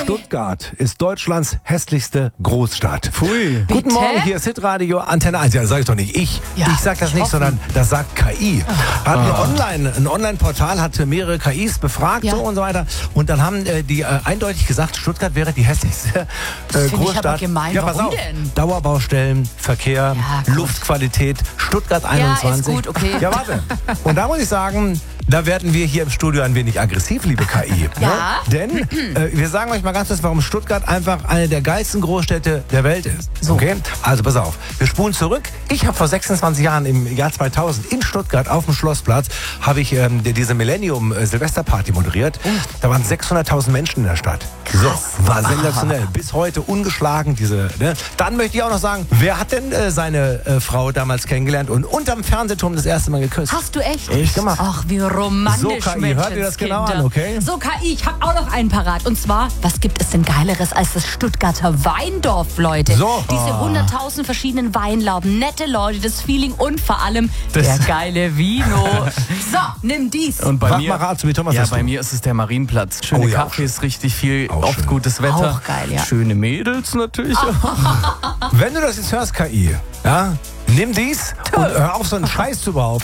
Stuttgart ist Deutschlands hässlichste Großstadt. Pfui. Guten Morgen, hier ist Hitradio Antenne 1. Ja, das sage ich doch nicht ich. Ja, ich sage das nicht, sondern das sagt KI. Hat ein Online-Portal hat mehrere KIs befragt so und so weiter. Und dann haben die eindeutig gesagt, Stuttgart wäre die hässlichste ich Großstadt. aber gemein. Ja, pass Warum auf. denn? Dauerbaustellen, Verkehr, gut. Luftqualität, Stuttgart 21. Ja, ist gut, okay. Ja, warte. Und da muss ich sagen, da werden wir hier im Studio ein wenig aggressiv, liebe KI. Ja. Denn wir sagen euch mal ganz kurz, warum Stuttgart einfach eine der geilsten Großstädte der Welt ist. Okay? Also pass auf, wir spulen zurück. Ich habe vor 26 Jahren im Jahr 2000 in Stuttgart auf dem Schlossplatz habe ich diese Millennium-Silvesterparty moderiert. Da waren 600.000 Menschen in der Stadt. So, war sensationell. Bis heute ungeschlagen. Dann möchte ich auch noch sagen, wer hat denn seine Frau damals kennengelernt und unterm Fernsehturm das erste Mal geküsst? Hast du echt? Ich gemacht. Ach, wie romantisch. So, KI, hört ihr das genau an, okay? So, KI, ich habe auch noch einen parat. Und zwar, was gibt es denn Geileres als das Stuttgarter Weindorf, Leute? So. Diese 100.000 verschiedenen Weinlauben, nette Leute, das Feeling und vor allem der geile Vino. So, nimm dies. Und bei Mach mir, mal Rat zu mir, Thomas. ja, bei mir ist es der Marienplatz. Schöne ja, Cafés, richtig viel, auch oft schön. gutes Wetter. Auch geil, ja. Schöne Mädels natürlich. Wenn du das jetzt hörst, KI, ja, nimm dies und hör auf, so einen Scheiß zu behaupten.